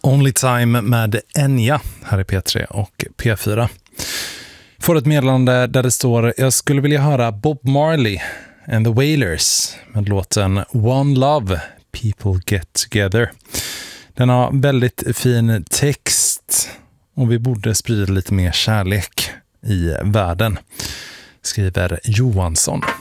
Only Time med Enya här i P3 och P4. Får ett meddelande där det står: jag skulle vilja höra Bob Marley and the Wailers med låten One Love, People Get Together. Den har väldigt fin text och vi borde sprida lite mer kärlek i världen, skriver Johansson.